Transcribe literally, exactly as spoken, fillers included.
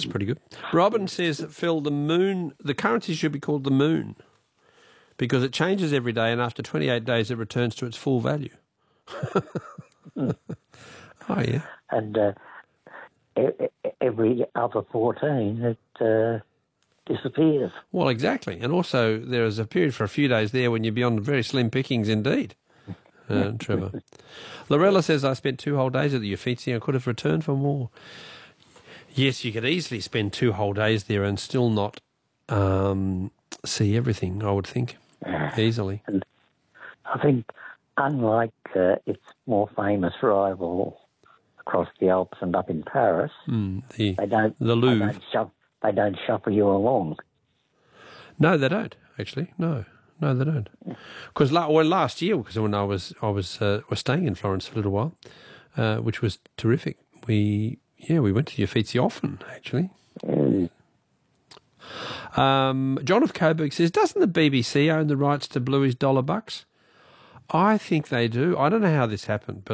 That's pretty good. Robin says that, Phil, the moon, the currency should be called the moon because it changes every day and after twenty-eight days it returns to its full value. mm. Oh, yeah. And uh, every other fourteen, it uh, disappears. Well, exactly. And also there is a period for a few days there when you're beyond very slim pickings indeed, uh, Trevor. Lorella says, I spent two whole days at the Uffizi and could have returned for more. Yes, you could easily spend two whole days there and still not um, see everything, I would think, easily. And I think, unlike uh, its more famous rival across the Alps and up in Paris, mm, the, they don't the Louvre. They don't, shuff, they don't shuffle you along. No, they don't. Actually, no, no, they don't. Because la- well, last year, because when I was I was uh, was staying in Florence for a little while, uh, which was terrific. We yeah we went to the Uffizi often actually. Mm. Um, John of Coburg says, doesn't the B B C own the rights to Bluey's Dollar Bucks? I think they do. I don't know how this happened, but